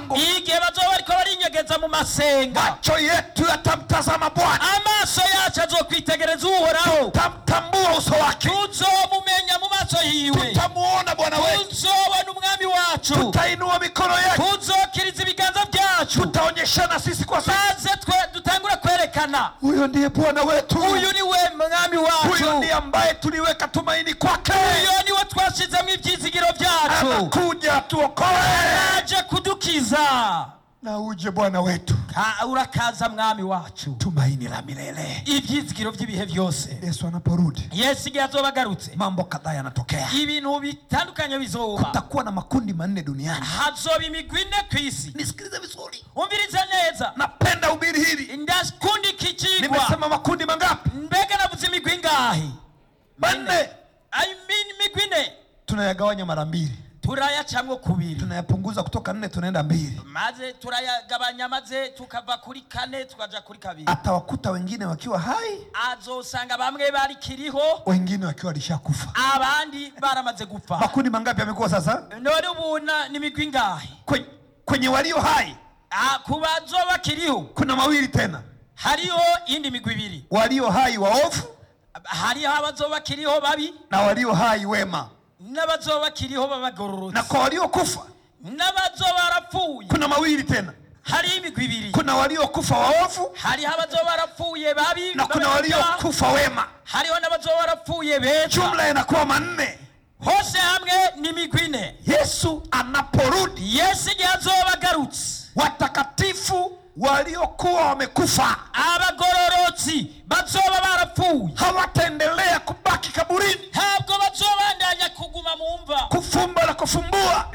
mapango, igihe bazoba bariko barinyegeza mu masenga, macho yetu yatamtazama Bwana, amaso yacu azokwitegereza Uhoraho, tutamtambua uso wake, tuzomumenya mu maso yiwe, tutamuona Bwana wetu, tuzobona umwami wacu, tutainua mikono yetu, tuzokiriza ibiganza byacu, tutaonyeshana sisi kwa sisi, maze dutangura kwerekana huyo ndiye Bwana wetu, uyu ni we mwami wacu, huyo ndiye ambaye tuliweka tumaini kwake, uyo ni we twashizemo ivyizigiro vyacu, anakuja tuokoe, aje kudukiza. na uje Bwana wetu, urakaza mwami wacu, tumaini la milele, ivyizigiro vy'ibihe vyose. Yesu anaporudi, Yesu igihe azoba agarutse, mambo kadhaa yanatokea. ibintu bitandukanye bizoba. Kutakuwa na makundi 4 duniani. Hazoba imigwi 4 kw'isi. Nisikilize vizuri, umviriza neza, napenda ubiri hili. ndakundi kicigwa. Nimesema makundi mangapi? Mbega navuze imigwi ngahe? 4. I mean imigwi 4. Tunayagawanya mara 2. turayacamwo kubiri, tunayapunguza kutoka 4 tunaenda 2, maze turayagabanya, maze tukava kuri 4 tukaja kuri 2. atawakuta wengine wakiwa hai, azosanga bamwe bari kiriho, wengine wakiwa walishakufa. abandi baramaze gupfa. Makundi mangapi yamekuwa sasa? None ubuna ni migwi ngahe? Kwenye walio hai kubazoba kiriho kuna 2 tena, hariho indi migwi 2, walio hai waovu, hariho abazoba kiriho babi, na walio hai wema, n'abazoba kiriho babagororotse, na kwa walio kufa n'abazoba barapfuye kuna 2 tena, hari imigwi 2, kuna walio kufa waovu, hariho abazoba barapfuye babi, na kuna walio kufa wema, hariho n'abazoba barapfuye beza, jumla inakuwa 4. hose hamwe ni migwi 4. Yesu anaporudi, Yesu igihe azoba agarutse, watakatifu waliokuwa wamekufa, abagororotsi bazoba barapfuye, hawataendelea kubaki kaburini, ntabwo bazobandanya kuguma mu mva, kufumba na kufumbua,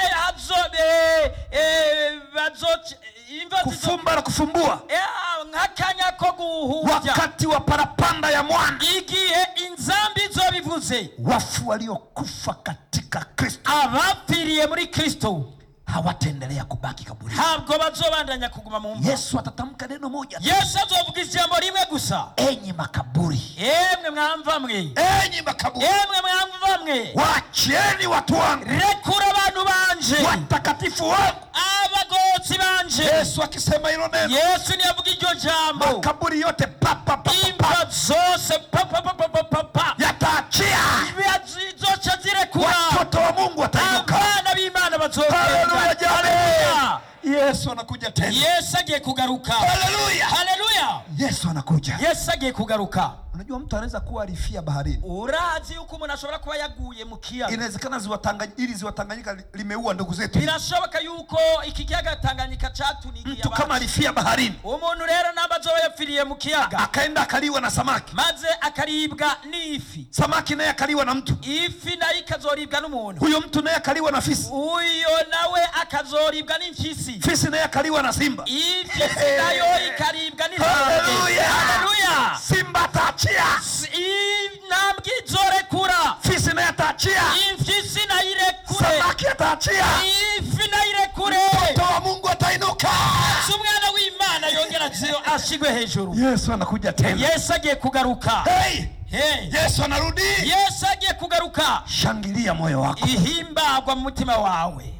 kufumba na kufumbua, nk'akanya ko guhumbya, wakati wa parapanda ya mwana, igihe inzambi zobivuze. wafu waliokufa katika Kristo, abapfiriye muri Kristo, hawataendelea kubaki kaburini, ntabwo bazobandanya kuguma mu mva. Yesu atatamka neno moja, Yesu azovuga ijambo rimwe gusa, enyi makaburi, emwe mwamva mwe, enyi makaburi, emwe mwamva mwe, waachieni watu wangu, rekura abantu banje, watakatifu wangu, abagotsi banje. Yesu akisema hilo neno, Yesu ni avuga iryo jambo, makaburi yote imva zose yataachia, zoca zirekura, watoto wa Mungu watainuka, abana b'Imana bazogenda. Haleluya jale, Yesu anakuja tena, Yesu agiye kugaruka. Haleluya, haleluya, Yesu anakuja. Yesu agiye kugaruka. Unajua mtu anaweza kuwa alifia baharini, urazi yuko umuntu ashobora kuba yaguye mu kiyaga. Inawezekana ziwa Tanganyika limeua ndugu zetu, birashoboka yuko iki kiyaga Tanganyika catunigiye mtu kama alifia baharini, umuntu rero nabazoba yapfiriye mu kiyaga, akaenda akaliwa na samaki, maze akaribwa n'ifi, samaki naye akaliwa na mtu, ifi nayo ikazoribwa n'umuntu, huyo mtu naye akaliwa na fisi, uyo nawe akazoribwa n'imfyisi, fisi naye akaliwa na simba, imfyisi nayo ikaribwa n'intambwe. Haleluya, haleluya, simba ataachia, intambwe izorekura, fisi naye ataachia, imfyisi nayo irekure, samaki ataachia, ifi nayo irekure, mtoto wa Mungu atainuka, umwana w'Imana yongera ashigwe hejuru. Yesu anakuja tena, Yesu agiye kugaruka. hey, Yesu anarudi, Yesu agiye kugaruka. shangilia moyo wako, ihimbagwa mu mutima wawe.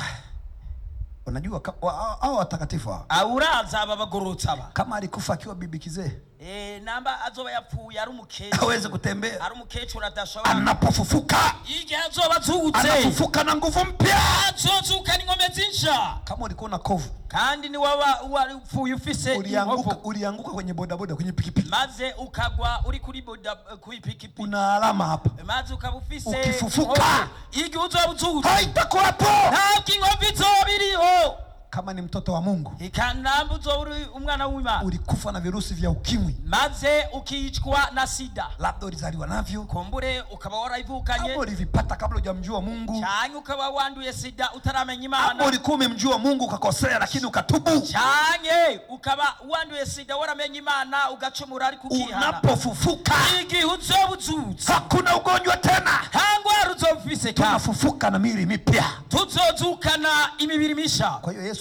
Unajua hao watakatifu hao, uraza aba bagorotsa aba, kama alikufa akiwa bibi kizee, namba azoba yapfuye ari umukecuru, hawezi kutembea, ari umukecuru adashobora, anapofufuka, igihe azoba azutse, anafufuka na nguvu mpya, azozuka n'ingome zinsha. kama ulikuwa na kovu kandi ni waba upfuye ufise ulianguka kwenye bodaboda, kwenye pikipiki, maze ukagwa uri kuri boda kuipikipiki, una alama hapa, maze ukaba ufise, ukifufuka igihe uzoba uzutse, haitakuwa hapo, ntabwo inkovu izoba iriho. kama ni mtoto wa Mungu, ikanamba uzoba umwana w'Imana, ulikufa na virusi vya ukimwi, maze ukicwa na sida, labda ulizaliwa navyo, kumbure ukaba warayivukanye, kama ulivipata kabla hujamjua Mungu, cyangwa ukaba wanduye sida utaramenya Imana, kama ulikuwa umemjua Mungu ukakosea lakini ukatubu, cyangwa ukaba wanduye sida waramenya Imana ugacumura ari kukihana, unapofufuka, igihe uzoba uzutse, hakuna ugonjwa tena, ntangwara uzofise, tunafufuka na miili mipya, tuzozukana imibiri misha. Kwa hiyo Yesu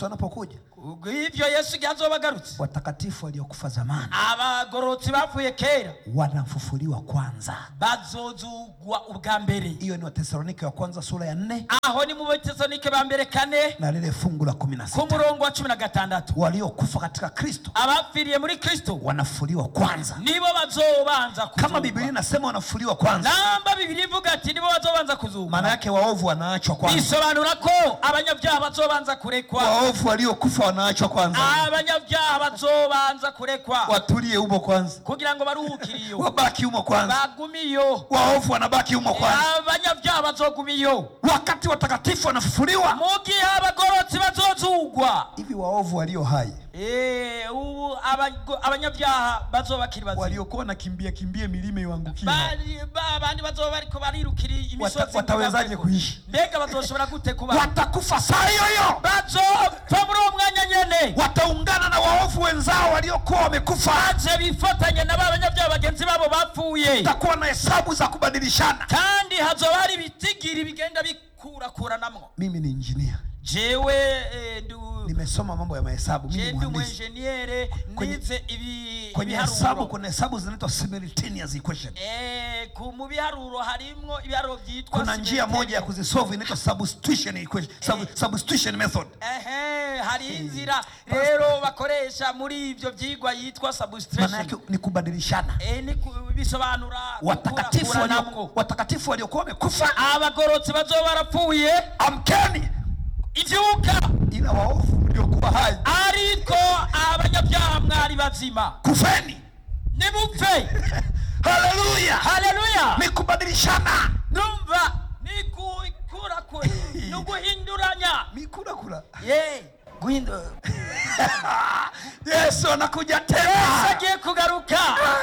Yesu anapokuja, ivyo Yesu azobagarutse, watakatifu waliokufa zamani, abagorotsi bapfuye kera wanafufuliwa kwanza. bazozugwa ubwa mbere. Hiyo ni Wathesalonike wa kwanza sura ya 4, aho ni mu Batesalonike ba mbere 4 na lile fungu la 16. ku murongo wa 16. Waliokufa katika Kristo, abapfiriye muri Kristo, wanafufuliwa kwanza. nibo bazobanza kuzugwa. Kama Biblia inasema wanafufuliwa kwanza, namba Biblia ivuga ati nibo bazobanza kuzugwa, maana yake waovu wanaachwa kwanza. bisobanura ko abanyabyaha bazobanza kurekwa. Waovu waliokufa wanaachwa kwanza. abanyabyaha bazobanza kurekwa, Watulie humo kwanza, kugira ngo baruhukiriyo, wabaki humo kwanza. bagumiyo. Waovu wanabaki humo kwanza. abanyabyaha bazogumiyo, Wakati watakatifu wanafufuliwa, mu gihe abagorotsi bazozugwa. hivi waovu walio hai, ubu abanyabyaha bazobakiri bazima, waliokuwa nakimbia milima iwangukie, abandi bazoba bariko barirukira imisozi, watawezaje kuishi? mbega bazoshobora gute kuba? Watakufa saa hiyo, bazopfa muri uwo mwanya nyene, wataungana na waovu wenzao waliokuwa wamekufa, baje bifatanye na b'abanyabyaha bagenzi babo bapfuye. takuwa na hesabu za kubadilishana. kandi hazoba hari ibitigiri bigenda bikurakuranamwo. Mimi ni engineer, jewe nimesoma mambo ya mahesabu. Mimi ndi mhandisi. mwenjeniere, nize Kwenye hesabu ibiharuro. kuna hesabu zinaitwa simultaneous equation. Mu biharuro harimwo ibiharuro byitwa, Kuna njia moja ya kuzisolve inaitwa substitution equation, substitution method. hari inzira rero bakoresha muri ibyo byigwa yitwa Maana substitution. yake ni kubadilishana. bisobanura Watakatifu waliokuwa wamekufa, abagorotsi bazoba barapfuye, amkeni, ivyuka. ila waovu mliokuwa hai, ariko abanyabyaha mwari bazima, kufeni. nimupfe. Haleluya, haleluya. ni kubadilishana. numva ni kukurakura, ni guhinduranya, Mikura. guhindura. Yesu anakuja Yesu tena, agiye kugaruka.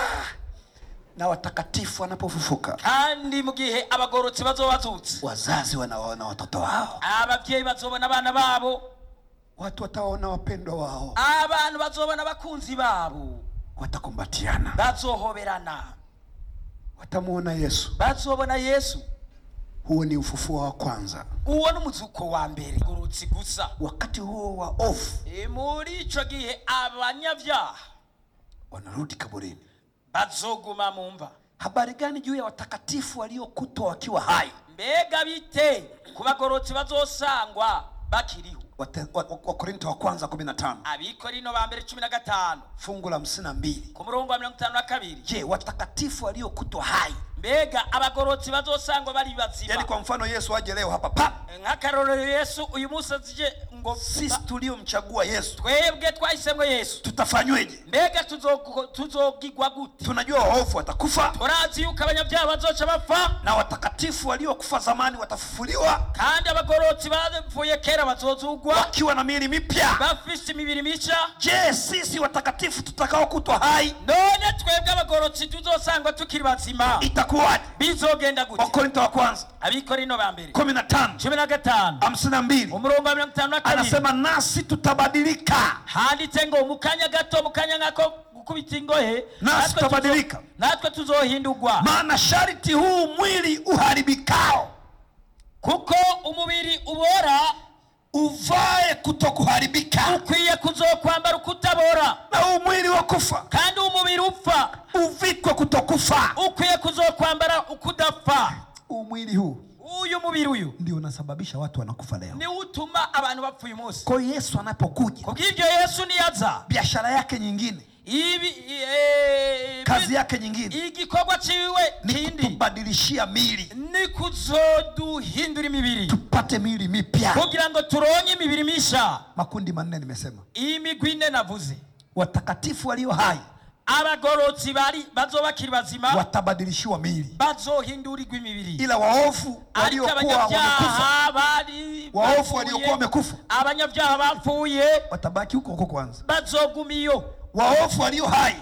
na watakatifu wanapofufuka, kandi mu gihe abagorotsi bazoba bazutse, wazazi wanawaona watoto wao, ababyeyi bazobona abana babo, watu wataona wapendwa wao, abantu bazobona abakunzi babo, watakumbatiana, bazohoberana, watamuona Yesu. bazobona Yesu. Huo ni ufufuo wa kwanza. uwo n'umuzuko wa mbere, gorotsi gusa. Wakati huo wa ovu, muri ico gihe abanyabyaha wanarudi kaburini. bazoguma mu mva. Habari gani juu ya watakatifu waliokutwa wakiwa hai? mbega bite ku bagorotsi bazosangwa bakiriho? Wakorintho wa kwanza 15 abikorino ba mbere 15 fungu la 52. ku murongo wa 52. Je, watakatifu waliokutwa hai, mbega abagorotsi bazosangwa bari bazima? yani kwa mfano Yesu aje leo hapa pa, nk'akarorero Yesu uyu munsi azije ngo sisi tuliomchagua Yesu twebwe twahisemwe Yesu, tutafanyweje? mbega tuzogigwa gute? Tunajua waovu watakufa, turazi yuko abanyabyaha bazoca bapfa, na watakatifu waliokufa zamani watafufuliwa, kandi abagorotsi bapfuye kera bazozugwa wakiwa na miili mipya. bafise imibiri misha. Je, sisi watakatifu tutakaokutwa hai, none twebwe abagorotsi tuzosangwa tukiri bazima itakuwaje? bizogenda gute? Wakorintho wa kwanza abikorino ba mbere 15 52 umurongo wa 52 anasema nasi tutabadilika, handitse ngo mu kanya gato, mu kanya nkako gukubita ingohe, nasi tutabadilika, natwe tuzohindurwa. maana sharti huu mwili uharibikao, kuko umubiri ubora uvae kutokuharibika, ukwiye kuzokwambara ukutabora, na huu mwili wa kufa kandi umubiri upfa uvikwe kutokufa. ukwiye kuzokwambara ukudapfa. Mwili huu, uyu mubiri uyu ndio unasababisha watu wanakufa leo. ni utuma abantu bapfa uyu munsi. Kwa Yesu anapokuja, kubw'ibyo Yesu niyaza, biashara yake nyingine, kazi yake nyingine, igikorwa ciwe ni kindi kutubadilishia miili, ni kuzoduhindura imibiri, tupate miili mipya. kugira ngo turonye imibiri misha. Makundi manne nimesema. imigwi ine navuze. Watakatifu walio hai, abagorotsi bazoba bakiri bazima watabadilishiwa miili, bazohindurirwa imibiri, ila waovu waliokuwa wamekufa, waovu waliokuwa wamekufa, abanyabyaha bapfuye watabaki huko huko kwanza. bazogumiyo. Waovu walio hai,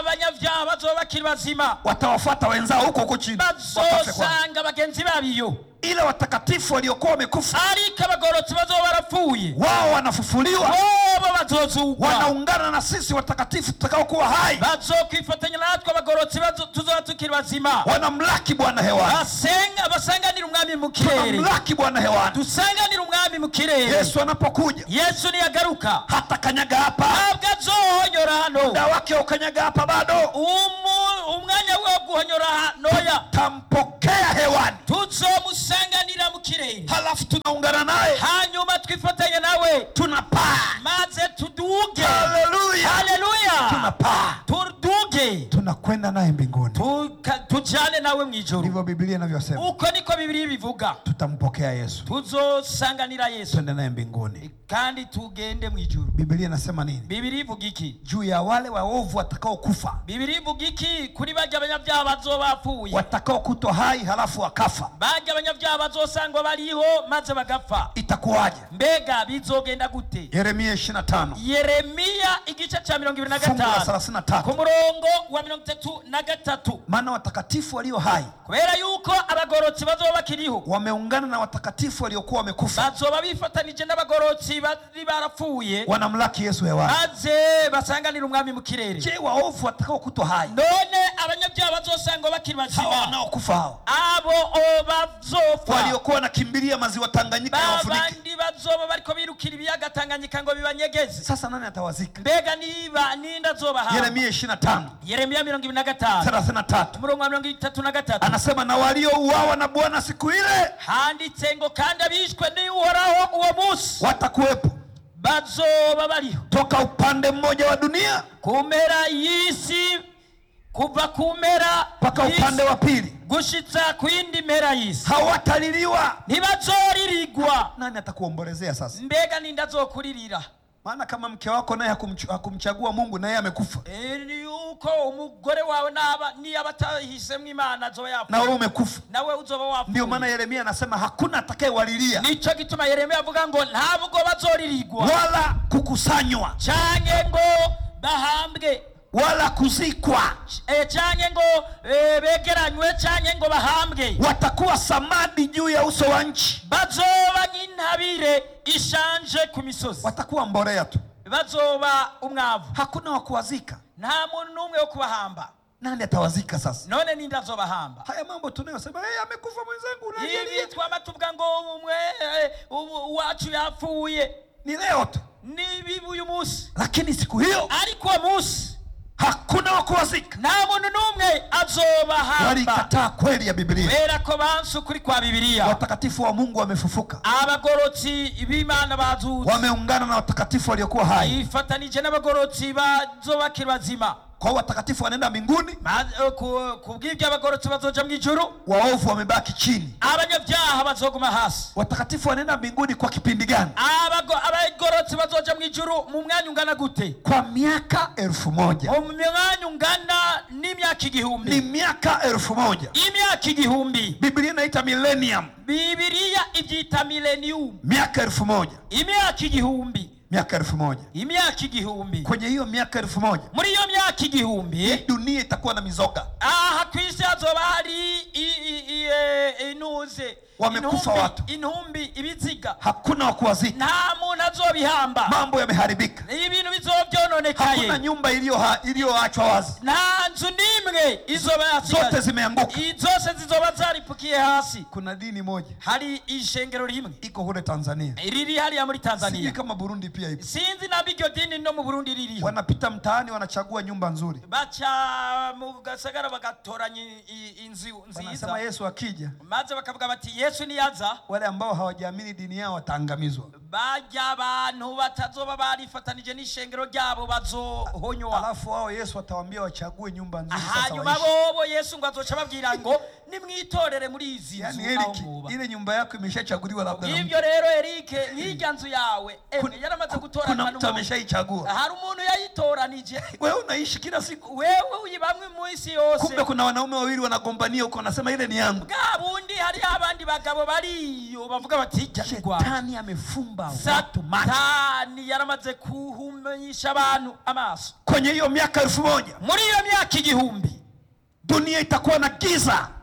abanyabyaha bazoba bakiri bazima watawafuata wenzao huko huko chini, wakafe kwanza. bazosanga bagenzi babiyo Ile watakatifu waliokuwa wamekufa, ariko abagororotsi bazoba barapfuye, wao wanafufuliwa, bo bazozugwa, wanaungana na sisi watakatifu tutakao kuwa hai, bazokwifatanya natwe abagororotsi tuzoba tukiri bazima, wanamlaki Bwana hewani, basanganira umwami mu kirere, wanamlaki Bwana hewani, dusanganira umwami mu kirere. Yesu anapokuja, Yesu niyagaruka, hata kanyaga hapa, ntabwo azohonyora hano, muda wake ukanyaga hapa bado, umwanya wo guhonyora hanoya, tampokea hewani, tuzomusanganira mu kirere, halafu tunaungana naye, hanyuma twifatanya nawe, tunapaa, maze tuduge. Haleluya, haleluya, tunapaa, tuduge, tunakwenda naye mbinguni, tujane nawe mwijuru. ndivyo Biblia inavyosema. Uko niko Biblia bivuga, tutampokea Yesu, tuzosanganira Yesu, twende naye mbinguni, kandi tugende mwijuru. Biblia inasema nini? Biblia ivuga iki Juu ya wale waovu watakao kufa, Biblia ivuga iki kuri bajya abanyabyaha bazobapfuye, watakao kutwa hai halafu wakafa, bajya abanyabyaha bazosangwa bariho maze bagapfa, itakuwaje? mbega bizogenda gute? Yeremia 25 Yeremia igice cha 25 ku murongo wa 33, maana watakatifu walio hai, kubera yuko abagororotsi bazoba bakiriho, wameungana na watakatifu waliokuwa wamekufa, bazoba bifatanije n'abagororotsi bari barapfuye, wanamlaki Yesu hewani, maze basanganira umwami mu kirere. Je, waovu watakao kutwa hai, none abanyabyaha bazosangwa bakiri bazima, hawa wanaokufa hao, abo bazofa, waliokuwa wanakimbilia maziwa Tanganyika yawafunike, babandi bazoba bariko birukira ibiyaga Tanganyika ngo bibanyegeze. sasa nani atawazika? Mbega ninda zoba ha? Yeremia 25 Yeremia 25 33 umurongo wa 33 anasema, na waliouawa na Bwana siku ile, handitse ngo kandi abishwe ni Uhoraho uwo munsi watakuwepo bazoba bariho toka upande mmoja wa dunia, kumera y'isi, kuva kumera mpaka upande wa pili, gushitsa kwindi mera y'isi, hawataliliwa, ntibazoririrwa. Nani atakuombolezea sasa? Mbega ninda zokuririra? Maana kama mke wako naye hakumchagua Mungu, naye amekufa, ni uko umugore wawe ni abatahisemwe Imana azoba yapfuye, na wewe umekufa, nawe uzoba wapfuye. Ndio maana Yeremia anasema hakuna atakayewalilia, nico gituma Yeremia avuga ngo ntabwo bazoririrwa wala kukusanywa, canke ngo bahambwe, wala kuzikwa, canke ngo begeranywe, canke ngo bahambwe. Watakuwa samadi juu ya uso wa nchi, bazoba nk'intabire ishanje ku misozi, watakuwa mborea tu, bazoba umwavu, hakuna wa kuwazika, nta muntu n'umwe wo kubahamba. Nani atawazika sasa? None ninda zobahamba? Haya mambo tunayosema, amekufa mwenzangu, unajelia twama tuvuga ngo umwe wacu yapfuye, ni leo tu, ni bibu uyu munsi, lakini siku hiyo, ariko munsi hakuna wa kuwazika, nta muntu n'umwe azobahamba. Walikataa kweli ya Biblia, kubera ko bansu kuri kwa Biblia. Watakatifu wa Mungu wamefufuka, abagorotsi b'Imana bazutse, wameungana na watakatifu waliokuwa hai, ifatanije n'abagorotsi bazobakiri bazima. Kwa watakatifu wanaenda mbinguni, kubw'ibyo abagorotsi bazoja mu ijuru, waovu wamebaki chini, abanyabyaha bazoguma hasi. Watakatifu wanaenda mbinguni kwa kipindi gani? Abagorotsi bazoja mu ijuru mu mwanya ungana gute? Kwa miaka 1000. Mu mwanya ungana n'imyaka 1000. Ni miaka 1000. Imyaka 1000. Biblia inaita millennium. Biblia ibyita millennium. Miaka 1000. Imyaka 1000. Miaka 1000. Imyaka 1000. Kwenye hiyo miaka 1000, muri hiyo miaka 1000, dunia itakuwa na mizoga. Kwisi hazoba hari inuze, wamekufa watu, intumbi, ibiziga, hakuna wa kuwazika, nta muntu azobihamba, mambo yameharibika, ibintu bizovyononekaye, hakuna nyumba iliyoachwa wazi, nta nzu nimwe izoba yasigaye, zote zimeanguka, zose zizoba zaripukiye hasi. Kuna dini moja, hari ishengero rimwe iko kule Tanzania, riri hali ya muri Tanzania, sije kama Burundi pia ipo, sinzi nabiryo dini no mu Burundi riri, wanapita mtaani wanachagua nyumba nzuri, bacha mu gasagara bagatoranya inzu nziza, wanasema Yesu akija, maze bakavuga bati Yesu niyaza, wale ambao hawajaamini dini yao wataangamizwa, bajya abantu batazoba barifatanije n'ishengero ryabo bazohonywa, alafu wao Yesu atawaambia wachague nyumba nzuri. Sasa hanyuma bobo Yesu ngo azoca babwira ngo nimwitorere muri izi nzu, ile nyumba yako imeshachaguliwa labda, hivyo rero Eric nk'ijya nzu yawe yaramaze gutorana, kuna mtu ameshaichagua, hari umuntu yayitoranije, wewe unaishi kila siku, wewe uyibamwe mu isi yose, kumbe kuna wanaume wawili wanagombania huko, nasema ile ni yangu, gabundi hari abandi bagabo bariyo bavuga bati Shetani amefumba watu macho, Satani yaramaze kuhumenyisha abantu amaso. Kwenye hiyo miaka 1000, muri hiyo miaka 1000, dunia itakuwa na giza,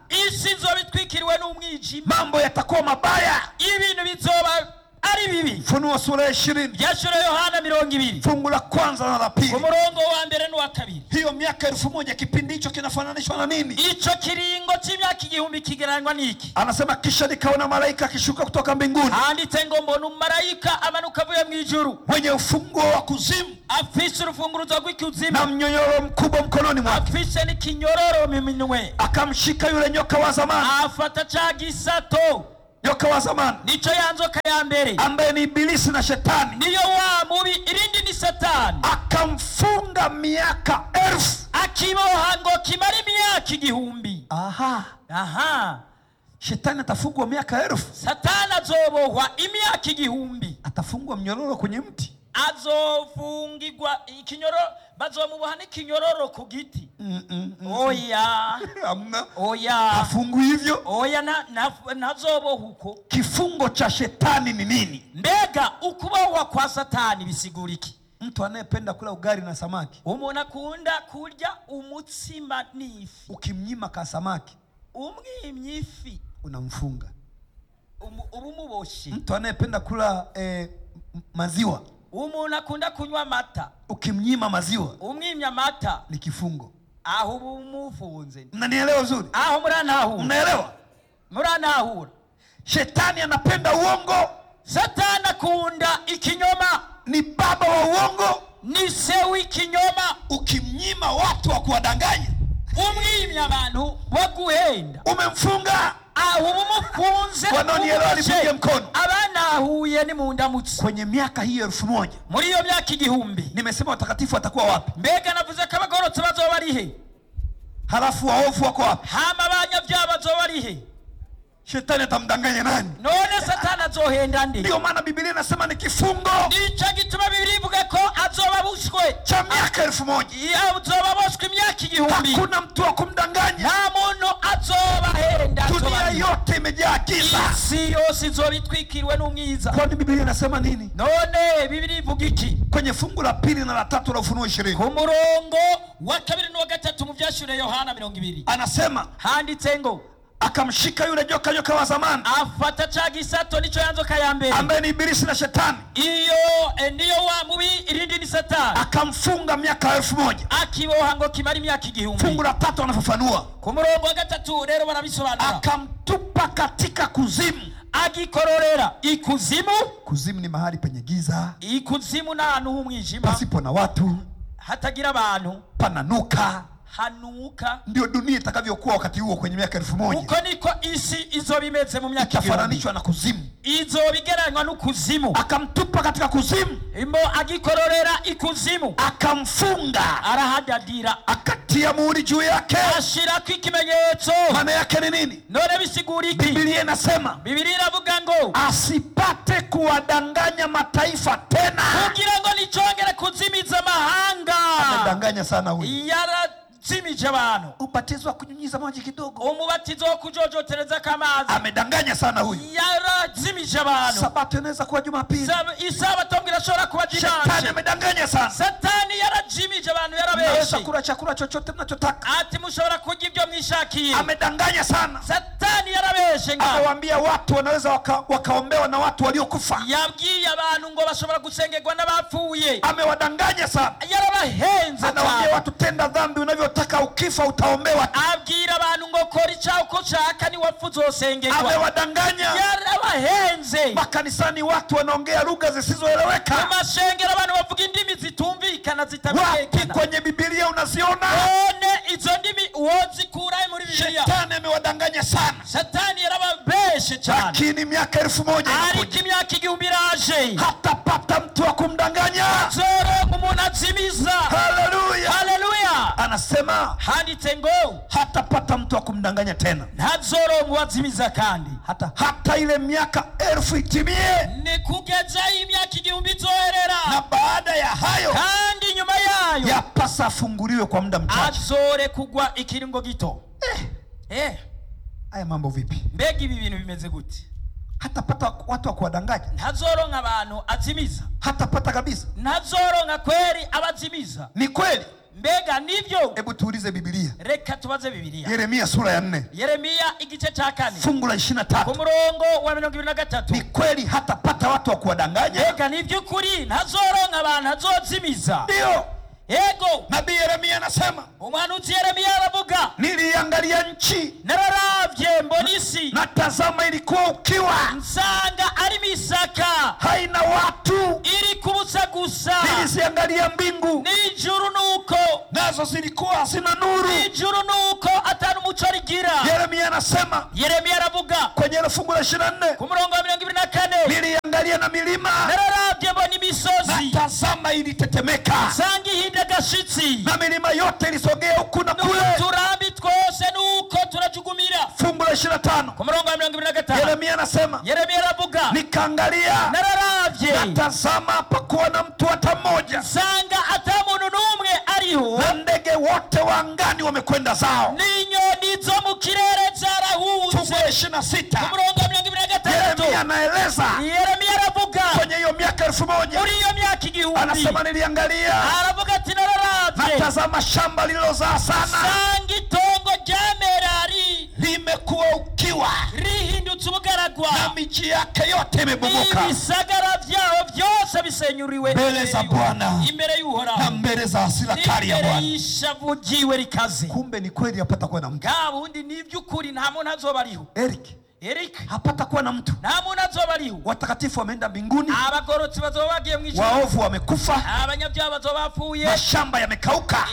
isi izobitwikiriwe n'umwijima, mambo yatakuwa mabaya, ibintu bizoba ari bibi. Ufunuo sura ya 20 Yashura Yohana 20 fungu la kwanza na la pili. umurongo wa mbere n'uwa kabiri. Hiyo miaka 1000 kipindi hicho kinafananishwa na nini? Ico kiringo c'imyaka 1000 kigereranywa niki? Anasema kisha nikaona malaika akishuka kutoka mbinguni, handitse ngo mbona umumarayika amanuka avuye mu ijuru, mwenye ufunguo wa kuzimu, afise urufunguruzo rw'ikuzimu, na mnyororo mkubwa mkononi mwake, afise n'ikinyororo mu minwe. akamshika yule nyoka wa zamani, afata ca gisato, nyoka wa zamani nico ya nzoka ya mbere, ambaye ni ibilisi na shetani, niyo wa mubi, irindi ni Satani, akamfunga miaka 1000, akiboha ngo kimara imyaka 1000. Aha, shetani atafungwa miaka 1000. Satani azobohwa imyaka 1000. Atafungwa mnyororo kwenye mti, azofungirwa ikinyororo, bazomuboha n'ikinyororo ku giti. Oya, amna, oya, afungu hivyo. oya, nazoboha uko. Kifungo cha shetani ni nini? Mbega ukubohwa kwa Satani bisigura iki? Mtu anayependa kula ugali na samaki, umuntu akunda kurya umutsima n'ifi, ukimnyima ka samaki, umwimye ifi, unamfunga. ubumuboshi. Mtu anayependa kula maziwa, umuntu akunda kunywa amata, ukimnyima maziwa, umwimye amata, ni kifungo. aho bumufunze. Mnanielewa vizuri? aho muranahura? Mnaelewa? muranahura? Shetani anapenda uongo, Satani akunda ikinyoma, ni baba wa uongo, ni se w'ikinyoma. ukimnyima watu wa kuwadanganya, umwimye abantu bo guhenda, umemfunga. aho bumufunze. Wanaonielewa nipige mkono. abanahuye ni mu ndamutsi. Kwenye miaka hiyo 1000, muri iyo myaka 1000, nimesema watakatifu watakuwa wapi? mbega navuze ko abagorotse bazoba ari he? Halafu waovu wako wapi? hama abanyabyaha bazoba ari he? Shetani atamdanganya nani? none Satani azohenda nde? Ndio maana Biblia inasema ni kifungo nico gituma Biblia ivuga ko azoba bushwe cha miaka 1000. azoba boshwe imyaka 1000. Hakuna mtu wa kumdanganya. nta muntu azoba henda. Dunia yote imejaa giza, isi yose izoba itwikiriwe n'umwiza. kwani Biblia inasema nini? none Biblia ivuga iki? Kwenye fungu la 2 na la 3 la Ufunuo 20, ku murongo wa 2 n'uwa 3 mu vyashure Yohana 20, anasema handitse ngo akamshika yule nyoka wa zamani, afata ca gisato, nico ya nzoka ya mbere, ambaye ni ibilisi na shetani, iyo niyo wa mubi, irindi ni Satani, akamfunga miaka 1000. akiboha ngo kimara imyaka 1000. Fungu la 3 anafafanua, ku murongo wa 3 rero barabisobanura, akamtupa katika kuzimu. agikororera ikuzimu. Kuzimu ni mahali penye giza, ikuzimu na ahantu h'umwijima, pasipo na watu, hatagira abantu, pananuka. hanuka. Ndio dunia itakavyokuwa wakati huo kwenye miaka 1000. uko niko isi izoba imeze mu myaka 1000, itafananishwa na kuzimu. izoba igereranywa n'ukuzimu. Akamtupa katika kuzimu, imbo agikororera ikuzimu, akamfunga, arahadadira, akatia muhuri juu yake. ashirako ikimenyetso. Maana yake ni nini? none bisigura iki? Biblia inasema Biblia iravuga ngo asipate kuwadanganya mataifa tena. kugira ngo nicongere kuzimiza amahanga. Amedanganya sana huyu. yarazimije abantu. Ubatizo wa kunyunyiza maji kidogo, umubatizo wo kujojotereza kamazi. amedanganya sana huyu. yarazimije abantu. Sabato inaweza kuwa Jumapili. isabato ngirashobora kuba Shetani jinanje. amedanganya sana. Satani yarajimije abantu, Mnaweza yarabeshe kula chakula chochote mnachotaka. ati mushobora kurya ibyo mwishakiye. Amedanganya sana. Satani yarabeshe nga Amewaambia watu wanaweza wakaombewa na watu waliokufa. yabwiye abantu ngo bashobora gusengerwa n'abapfuye. Amewadanganya sana. yarabahenze Anawaambia cyane. watu tenda dhambi unavyotaka, ukifa utaombewa. abwira abantu ngo kora icyaha uko ushaka, ni wapfu uzosengerwa. Amewadanganya. yarabahenze. Makanisani watu wanaongea lugha mu zisizoeleweka. mashengero abantu bavuga indimi zitumvikana, Wapi zitamenyekana. kwenye Biblia unaziona? none izo ndimi wozikurahe muri Bibiliya? Shetani amewadanganya sana. Satani yarababeshe cyane. Lakini miaka 1000 ariko inakuja, imyaka 1000 iraje, hatapata mtu wa kumdanganya. zoronka umuntu azimiza. Haleluya. haleluya. Anasema handitse ngo hatapata mtu wa kumdanganya tena, ntazoronka uwazimiza kandi hata ile miaka 1000 itimie. ni kugeza imyaka 1000 izoherera, Na baada ya hayo kandi nyuma yayo yapasa afunguliwe kwa muda mchache. azore kugwa ikiringo gito. Haya mambo vipi? mbega ibi bintu bimeze gute? Hatapata watu wa kuwadanganya, ntazoronka abantu azimiza, hatapata kabisa. ntazoronka kweri abazimiza. Ni kweli mbega nivyo? Hebu tuulize Biblia. Reka tubaze Biblia. Yeremia sura ya 4. Yeremia igice cha 4. Fungu la 23. Ku murongo wa 23. Ni kweli hatapata watu wa kuwadanganya? Mbega nivyo kuri ntazoronka abantu azozimiza? Ndio. Ego. Nabii Yeremia anasema, Umuhanuzi Yeremia aravuga, niliangalia nchi, nararavye mbona isi, na tazama ilikuwa ukiwa, nsanga ari misaka, haina watu, iri kubusa gusa. niliziangalia mbingu, n'ijuru nuko, nazo zilikuwa hazina nuru. n'ijuru nuko atanu muco rigira. Yeremia anasema, Yeremia aravuga kwenye fungu la 24, ku murongo wa 24, niliangalia na milima, nararavye mbona imisozi, na tazama ilitetemeka, nsanga ihinda gashitsi, na milima yote ilisogea huku na kule. n'uturambi twose nuko turajugumira. Fungu la 25, ku murongo wa 25, Yeremia anasema, Yeremia aravuga, nikaangalia, nararavye, na tazama hapakuwa na mtu hata mmoja, nsanga ata muntu n'umwe ariho, na ndege wote wa angani wamekwenda zao. n'inyoni zo mu kirere zarahunze. Fungu la 26, ku murongo wa 26, Yeremia anaeleza Yeremia aravuga kwenye hiyo miaka 1000, muri iyo myaka igihumbi, anasema niliangalia, aravuga ati nararavye, na tazama shamba lililozaa sana, nsanga itongo ryamerari limekuwa ukiwa, rihindutse ubugaragwa, na miji yake yote imebomoka, ibisagara vyaho vyose bisenyuriwe mbele za Bwana imbere y'Uhoraho, na mbele za hasira kali ya imbere Bwana. y'ishavu ryiwe rikaze. Kumbe ni kweli hapata kuwa na mtu. Gabundi nivy'ukuri nta muntu azoba ariho. Eric, hapata kuwa na mtu. nta muntu azoba ariho. Watakatifu wameenda mbinguni, abagorotsi bazoba bagiye mu ijuru, waovu wamekufa, abanyabyaha bazoba bapfuye, mashamba yamekauka,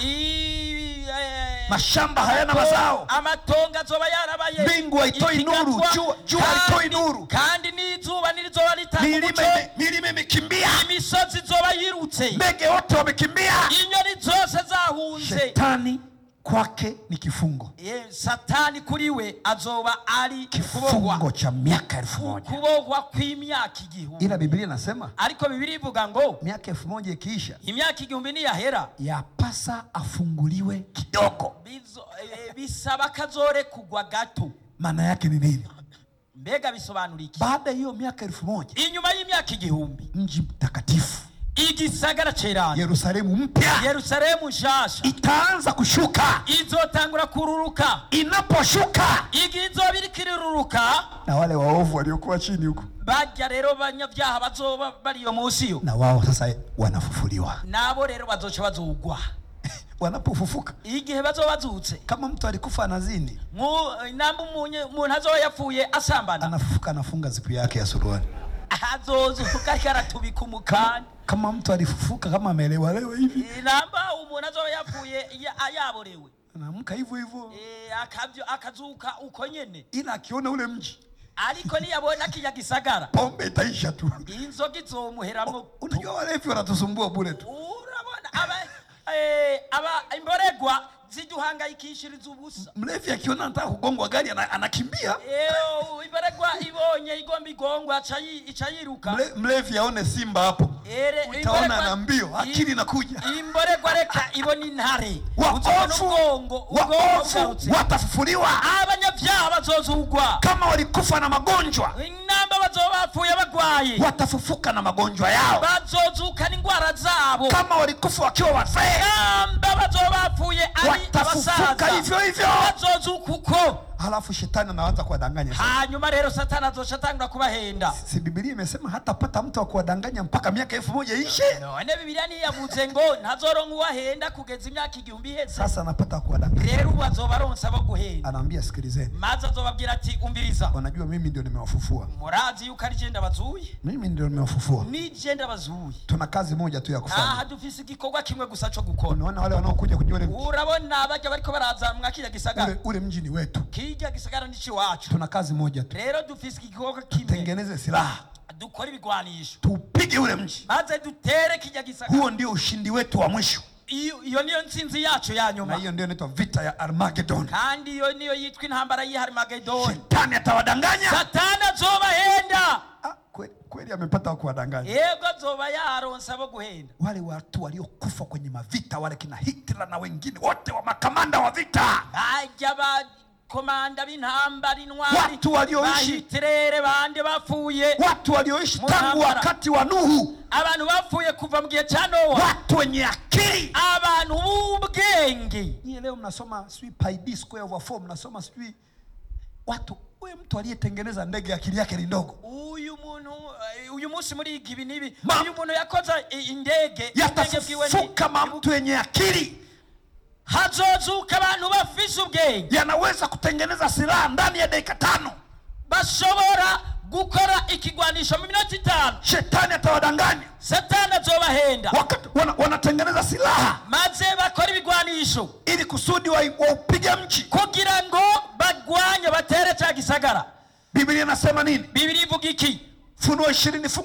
mashamba hayana mazao, amatongo azoba yarabaye, mbingu haitoi nuru, jua haitoi nuru, kandi n'izuba nirizoba ritanga umuco, milima imekimbia, imisozi izoba yirutse, ndege wote wamekimbia, inyoni zose zahunze. Shetani kwake ni kifungo. Satani kuriwe azoba ari kifungo cha miaka 1000, kubogwa kw'imyaka igihumbi. Ila Biblia inasema, ariko Biblia ivuga ngo miaka 1000 ikiisha, imyaka igihumbi ni yahera, yapasa afunguliwe kidogo. bisaba kazore kugwa gato. Maana yake ni nini? Mbega bisobanura iki? Baada hiyo miaka 1000, inyuma y'imyaka igihumbi, mji mtakatifu, igisagara cerana, Yerusalemu mpya, Yerusalemu nshasha itaanza kushuka. izotangura kururuka. Inaposhuka, igizoba irikiriruruka, na wale waovu waliokuwa chini huko, bajya rero banyabyaha bazoba bariyo munsi yo, na wao sasa wanafufuliwa. nabo rero bazoca bazugwa. Wanapofufuka, igihe bazoba bazutse, kama mtu alikufa anazini, namba umuntu azoba yapfuye asambana, anafufuka anafunga zipu yake ya suruali, azozuka karatubika umukani. kama mtu alifufuka kama amelewa leo hivi, namba umuntu azoba yapfuye yaborewe, anaamka hivyo hivyo, akazuka uko nyene, ila akiona ule mji, ariko niyabona kijya gisagara, pombe itaisha tu. inzoga izomuheramo. Unajua walevi wanatusumbua bure tu. Urabona aba imboregwa ziduhangayikishiriza ubusa. Mlevi akiona anataka kugongwa gari anakimbia. Imboregwa ibonye igomba igongwa ica yiruka. Mlevi aone simba hapo, utaona ana mbio, akili inakuja. Imboregwa reka ibona intare, waovu watafufuliwa, abanyabyaha bazozugwa, kama walikufa na magonjwa, namba bazoba bapfuye bagwaye, watafufuka na magonjwa yao, bazozuka n'ingwara zabo, kama walikufa wakiwa wazee, namba bazoba bapfuye ari watafufuka hivyo hivyo, bazozuka uko. Halafu shetani anaanza kuwadanganya. Hanyuma rero Satani azoshatangura kubahenda. Si Biblia imesema hatapata mtu wa kuwadanganya mpaka miaka 1000 ishe? None Biblia niyavuze ngo ntazoronka uwahenda kugeza imyaka igihumbi iheze. Sasa anapata kuwadanganya. Rero bazobaronsa bo guhenda. Anaambia sikilizeni, maze azobabwira ati umviriza, wanajua mimi ndio nimewafufua. Murazi yuko ari jenda bazuye, mimi ndio nimewafufua, ni jenda bazuye. Tuna kazi moja tu ya kufanya. Dufise igikorwa kimwe gusa cyo gukora. Unaona wale wanaokuja kujua ule mji, urabona abajya bariko baraza mwakija gisagara, ule mji ni wetu, kijya gisagara ni wacu. Tuna kazi moja tu, rero dufise igikorwa kimwe, tengeneze silaha, dukora ibigwanisho, tupige ule mji, maze dutere kijya gisagara. Huo ndio ushindi wetu wa mwisho. Iyo niyo nsinzi yacu ya nyuma, na hiyo ndio inaitwa vita ya Armageddon. Kandi iyo niyo yitwa intambara ya Armageddon. Shetani atawadanganya, Satani azobahenda. Kweli amepata kuwadanganya. Yego azoba yaronsa bo guhenda. Wale watu waliokufa kwenye mavita, wale kina Hitler na wengine wote wa makamanda wa vita, ajya ba komanda b'intambara intwari, watu walioishi bande bapfuye, watu walioishi tangu wakati wa Nuhu, abantu bapfuye kuva kuva mu gihe cya Nowa, watu wenye akili. abantu b'ubwenge. Nyie leo mnasoma sijui pi d square over 4, mnasoma sijui watu. Wewe mtu aliyetengeneza ndege akili yake ni ndogo. Uyu munsi muri igibi nibi, uyu muntu yakoza indege, yatafufuka mtu wenye akili. Hazozuka abantu bafise ubwenge, yanaweza kutengeneza silaha ndani ya dakika 5. bashobora gukora ikigwanisho mu minota 5. Shetani atawadanganya, Satani azobahenda wakati wanatengeneza silaha, maze bakora ibigwanisho ili kusudi waupige mchi, kugira ngo bagwanye batere cya gisagara. Biblia inasema nini? Biblia ivuga iki? Funuo 20